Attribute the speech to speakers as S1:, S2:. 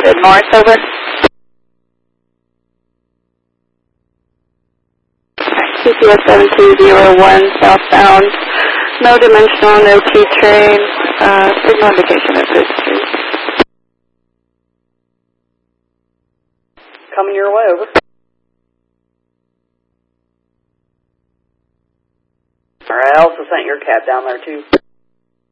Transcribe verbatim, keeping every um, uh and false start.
S1: headed north, over. C P S seven two zero one southbound. No dimensional, no T train. Uh, signal indication of this street.
S2: Coming your way, over. Alright, I also sent your cab down there too.